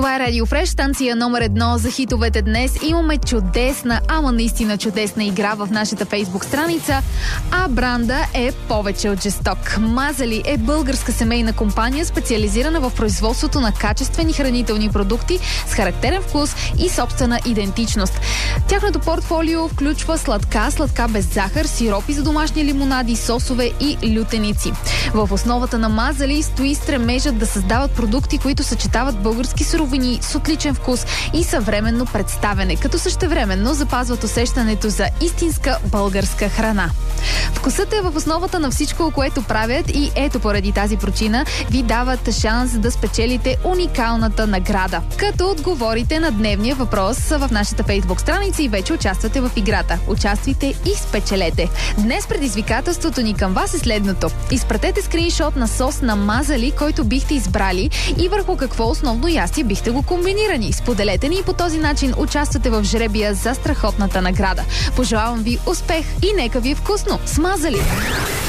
Това е Радио Фреш, станция номер 1 за хитовете днес. Имаме чудесна, ама наистина чудесна игра в нашата фейсбук страница, а бранда е повече от жесток. Мазали е българска семейна компания, специализирана в производството на качествени хранителни продукти с характерен вкус и собствена идентичност. Тяхното портфолио включва сладка без захар, сиропи за домашни лимонади, сосове и лютеници. В основата на Мазали стои стремежът да създават продукти, които съчетават български суровини с отличен вкус и съвременно представяне, като същевременно запазват усещането за истинска българска храна. Вкусът е в основата на всичко, което правят, и ето поради тази причина ви дават шанс да спечелите уникалната награда. Като отговорите на дневния въпрос в нашата фейсбук страница и вече участвате в играта. Участвайте и спечелете. Днес предизвикателството ни към вас е следното. Изпратете скриншот на сос на Мазали, който бихте избрали, и върху какво основно ястие бихте го комбинирани. Споделете ни и по този начин участвате в жребия за страхотната награда. Пожелавам ви успех и нека ви е вкусно с Мазали!